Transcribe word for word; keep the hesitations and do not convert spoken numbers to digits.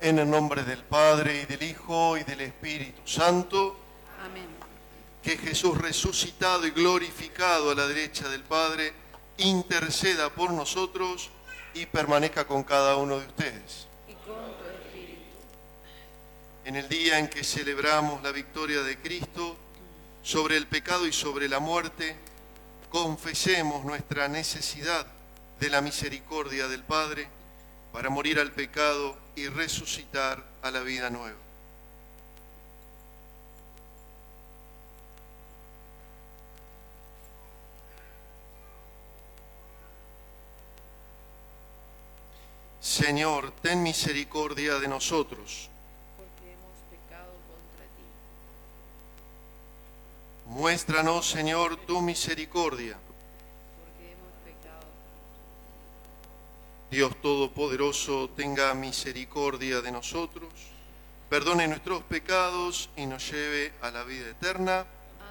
En el nombre del Padre, y del Hijo, y del Espíritu Santo. Amén. Que Jesús resucitado y glorificado a la derecha del Padre, interceda por nosotros y permanezca con cada uno de ustedes. Y con tu espíritu. En el día en que celebramos la victoria de Cristo sobre el pecado y sobre la muerte, confesemos nuestra necesidad de la misericordia del Padre para morir al pecado y resucitar a la vida nueva. Señor, ten misericordia de nosotros. Porque hemos pecado contra ti. Muéstranos, Señor, tu misericordia. Porque hemos pecado. Dios Todopoderoso, tenga misericordia de nosotros, perdone nuestros pecados y nos lleve a la vida eterna.